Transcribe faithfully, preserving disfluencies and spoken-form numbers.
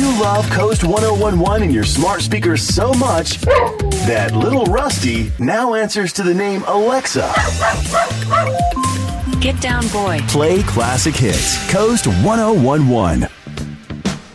You love Coast one oh one one and your smart speaker so much that little Rusty now answers to the name Alexa. Get down, boy. Play classic hits. Coast one oh one one.